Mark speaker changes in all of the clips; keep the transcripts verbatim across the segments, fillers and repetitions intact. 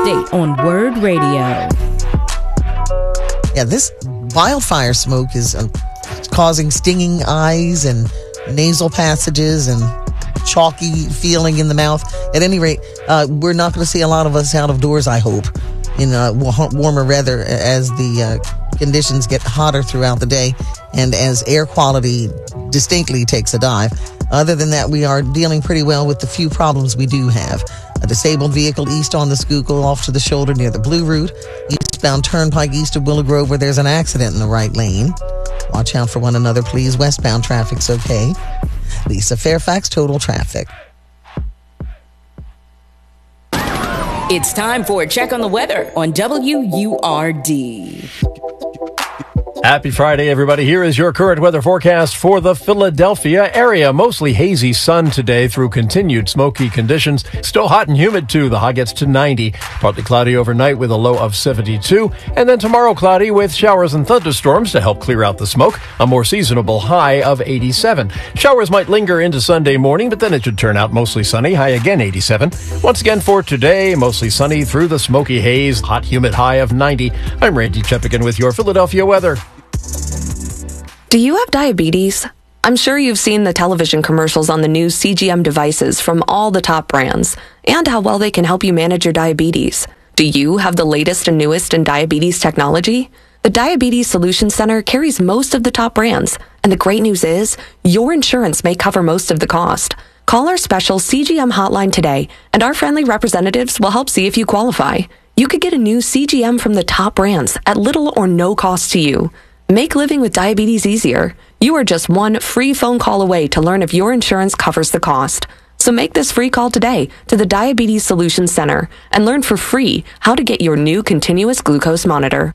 Speaker 1: update on Word Radio.
Speaker 2: Yeah, this wildfire smoke is uh, causing stinging eyes and nasal passages and chalky feeling in the mouth. At any rate, uh, we're not going to see a lot of us out of doors, I hope, in uh, warmer weather as the uh, conditions get hotter throughout the day and as air quality distinctly takes a dive. Other than that, we are dealing pretty well with the few problems we do have. A disabled vehicle east on the Schuylkill off to the shoulder near the Blue Route. Eastbound Turnpike east of Willow Grove where there's an accident in the right lane. Watch out for one another, please. Westbound traffic's okay. Lisa Fairfax, Total Traffic.
Speaker 1: It's time for a check on the weather on W U R D.
Speaker 3: Happy Friday, everybody. Here is your current weather forecast for the Philadelphia area. Mostly hazy sun today through continued smoky conditions. Still hot and humid, too. The high gets to ninety. Partly cloudy overnight with a low of seventy-two. And then tomorrow cloudy with showers and thunderstorms to help clear out the smoke. A more seasonable high of eighty-seven. Showers might linger into Sunday morning, but then it should turn out mostly sunny. High again eighty-seven. Once again for today, mostly sunny through the smoky haze. Hot, humid high of ninety. I'm Randy Chepigan with your Philadelphia weather.
Speaker 4: Do you have diabetes? I'm sure you've seen the television commercials on the new C G M devices from all the top brands and how well they can help you manage your diabetes. Do you have the latest and newest in diabetes technology? The Diabetes Solutions Center carries most of the top brands, and the great news is your insurance may cover most of the cost. Call our special C G M hotline today, and our friendly representatives will help see if you qualify. You could get a new C G M from the top brands at little or no cost to you. Make living with diabetes easier. You are just one free phone call away to learn if your insurance covers the cost. So make this free call today to the Diabetes Solutions Center and learn for free how to get your new continuous glucose monitor.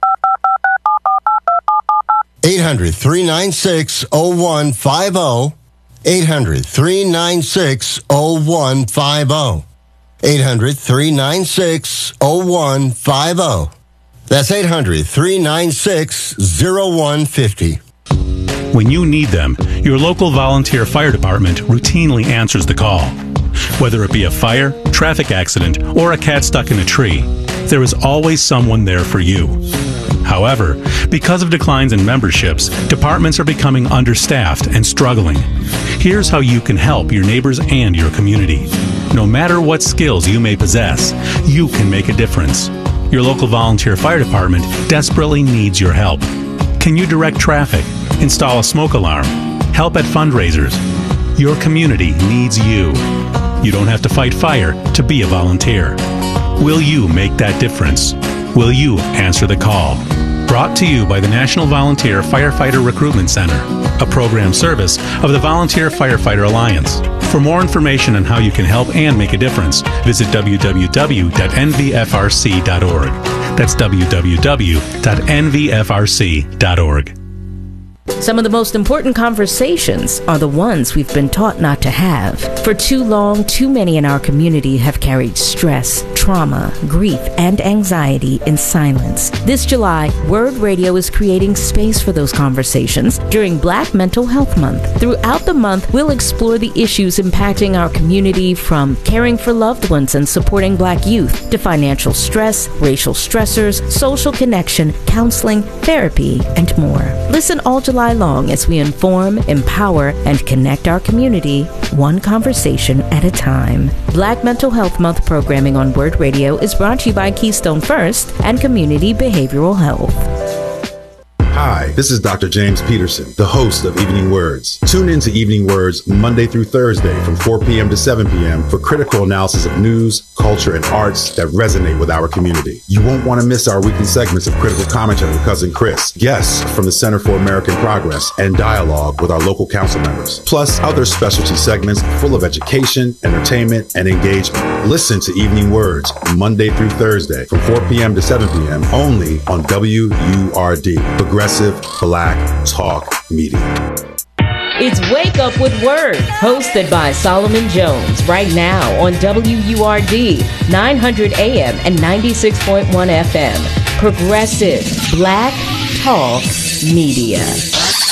Speaker 5: eight hundred, three nine six, oh one five oh. eight hundred, three nine six, oh one five oh. eight hundred, three nine six, oh one five oh. That's eight hundred, three nine six, oh one five oh.
Speaker 6: When you need them, your local volunteer fire department routinely answers the call. Whether it be a fire, traffic accident, or a cat stuck in a tree, there is always someone there for you. However, because of declines in memberships, departments are becoming understaffed and struggling. Here's how you can help your neighbors and your community. No matter what skills you may possess, you can make a difference. Your local volunteer fire department desperately needs your help. Can you direct traffic, install a smoke alarm, help at fundraisers? Your community needs you. You don't have to fight fire to be a volunteer. Will you make that difference? Will you answer the call? Brought to you by the National Volunteer Firefighter Recruitment Center, a program service of the Volunteer Firefighter Alliance. For more information on how you can help and make a difference, visit w w w dot n v f r c dot org. That's w w w dot n v f r c dot org.
Speaker 1: Some of the most important conversations are the ones we've been taught not to have. For too long, too many in our community have carried stress, trauma, grief, and anxiety in silence. This July, Word Radio is creating space for those conversations during Black Mental Health Month. Throughout the month, we'll explore the issues impacting our community, from caring for loved ones and supporting Black youth to financial stress, racial stressors, social connection, counseling, therapy, and more. Listen all July long as we inform, empower, and connect our community one conversation at a time. Black Mental Health Month programming on Word Radio is brought to you by Keystone First and Community Behavioral Health.
Speaker 7: Hi, this is Doctor James Peterson, the host of Evening Words. Tune in to Evening Words Monday through Thursday from four p.m. to seven p.m. for critical analysis of news, culture, and arts that resonate with our community. You won't want to miss our weekly segments of critical commentary with Cousin Chris, guests from the Center for American Progress, and dialogue with our local council members, plus other specialty segments full of education, entertainment, and engagement. Listen to Evening Words Monday through Thursday from four p.m. to seven p.m. only on W U R D, Progressive Black Talk Media.
Speaker 1: It's Wake Up with Word, hosted by Solomon Jones, right now on W U R D, nine hundred A M and ninety-six point one F M. Progressive Black Talk Media.